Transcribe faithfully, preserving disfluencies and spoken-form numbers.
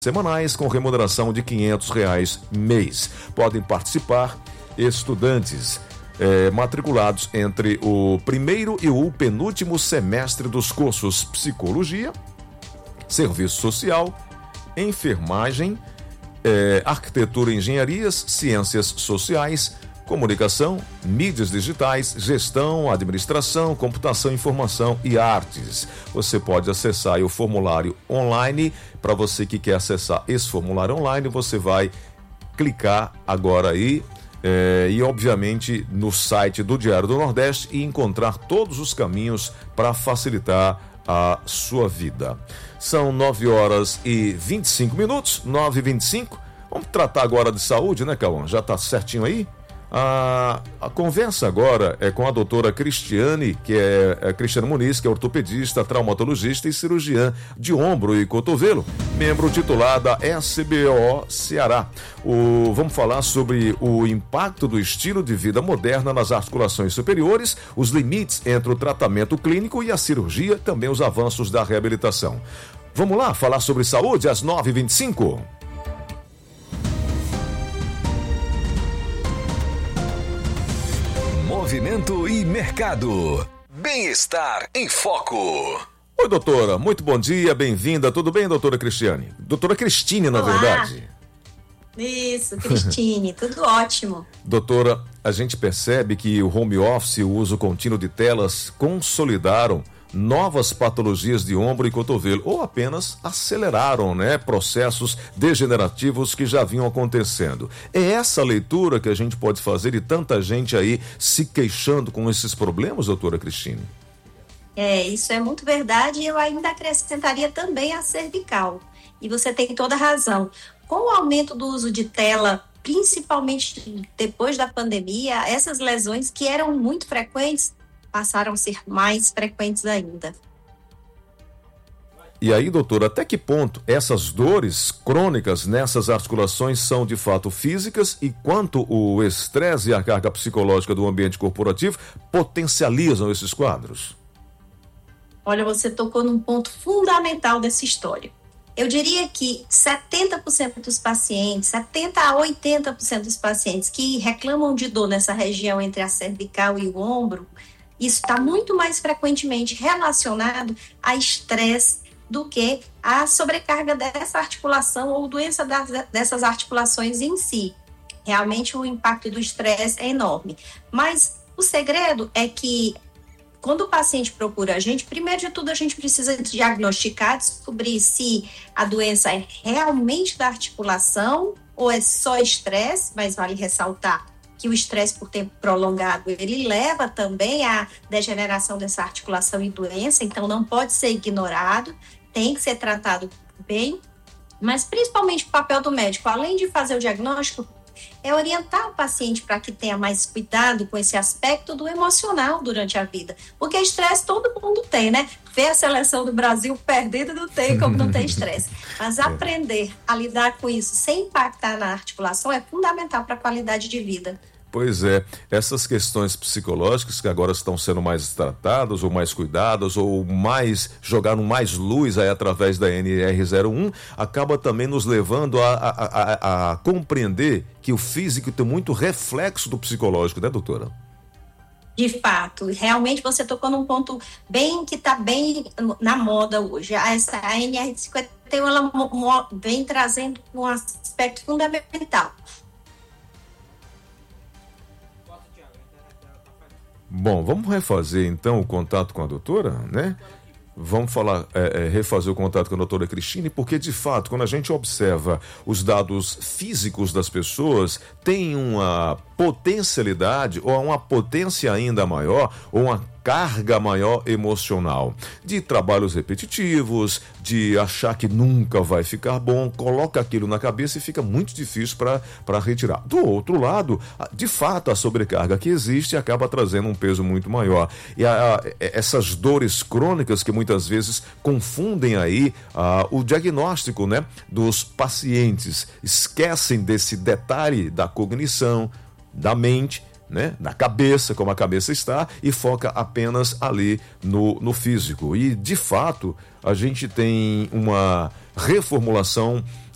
semanais com remuneração de quinhentos reais mês. Podem participar estudantes eh, matriculados entre o primeiro e o penúltimo semestre dos cursos Psicologia, Serviço Social, Enfermagem, eh, Arquitetura e Engenharias, Ciências Sociais, Comunicação, Mídias Digitais, Gestão, Administração, Computação, Informação e Artes. Você pode acessar aí o formulário online. Para você que quer acessar esse formulário online, você vai clicar agora aí é, e obviamente no site do Diário do Nordeste e encontrar todos os caminhos para facilitar a sua vida. São nove horas e vinte e cinco minutos, nove e vinte e cinco. Vamos tratar agora de saúde, né, Cauã? Já tá certinho aí? A, a conversa agora é com a doutora Cristiane, que é, é Cristiane Muniz, que é ortopedista, traumatologista e cirurgiã de ombro e cotovelo, membro titular da S B O Ceará. O, vamos falar sobre o impacto do estilo de vida moderna nas articulações superiores, os limites entre o tratamento clínico e a cirurgia, também os avanços da reabilitação. Vamos lá falar sobre saúde às nove e vinte e cinco? Movimento e mercado. Bem-estar em foco. Oi, doutora. Muito bom dia, bem-vinda. Tudo bem, doutora Cristiane? Doutora Cristine, na Olá. verdade. Isso, Cristine. Tudo ótimo. Doutora, a gente percebe que o home office e o uso contínuo de telas consolidaram novas patologias de ombro e cotovelo, ou apenas aceleraram, né, processos degenerativos que já vinham acontecendo. É essa leitura que a gente pode fazer e tanta gente aí se queixando com esses problemas, doutora Cristine? É, isso é muito verdade e eu ainda acrescentaria também a cervical. E você tem toda a razão. Com o aumento do uso de tela, principalmente depois da pandemia, essas lesões que eram muito frequentes passaram a ser mais frequentes ainda. E aí, doutor, até que ponto essas dores crônicas nessas articulações são de fato físicas e quanto o estresse e a carga psicológica do ambiente corporativo potencializam esses quadros? Olha, você tocou num ponto fundamental dessa história. Eu diria que setenta por cento dos pacientes, setenta a oitenta por cento dos pacientes que reclamam de dor nessa região entre a cervical e o ombro, isso está muito mais frequentemente relacionado a estresse do que a sobrecarga dessa articulação ou doença das, dessas articulações em si. Realmente o impacto do estresse é enorme. Mas o segredo é que quando o paciente procura a gente, primeiro de tudo a gente precisa diagnosticar, descobrir se a doença é realmente da articulação ou é só estresse, mas vale ressaltar que o estresse por tempo prolongado, ele leva também à degeneração dessa articulação e doença, então não pode ser ignorado, tem que ser tratado bem, mas principalmente o papel do médico, além de fazer o diagnóstico, é orientar o paciente para que tenha mais cuidado com esse aspecto do emocional durante a vida, porque estresse todo mundo tem, né? Ver a seleção do Brasil perdida não tem como não ter estresse, mas aprender a lidar com isso sem impactar na articulação é fundamental para a qualidade de vida. Pois é, essas questões psicológicas que agora estão sendo mais tratadas, ou mais cuidadas, ou mais, jogaram mais luz aí através da N R zero um, acaba também nos levando a, a, a, a compreender que o físico tem muito reflexo do psicológico, né, doutora? De fato, realmente você tocou num ponto bem que está bem na moda hoje. Essa, a N R cinquenta e um ela vem trazendo um aspecto fundamental. Bom, vamos refazer então o contato com a doutora, né? Vamos falar, é, é, refazer o contato com a doutora Cristine, porque de fato, quando a gente observa os dados físicos das pessoas, tem uma potencialidade ou uma potência ainda maior, ou uma carga maior emocional, de trabalhos repetitivos, de achar que nunca vai ficar bom, coloca aquilo na cabeça e fica muito difícil para retirar. Do outro lado, de fato, a sobrecarga que existe acaba trazendo um peso muito maior. E a, a, essas dores crônicas que muitas vezes confundem aí a, o diagnóstico, né, dos pacientes, esquecem desse detalhe da cognição, da mente, né, na cabeça, como a cabeça está, e foca apenas ali no, no físico. E, de fato, a gente tem uma reformulação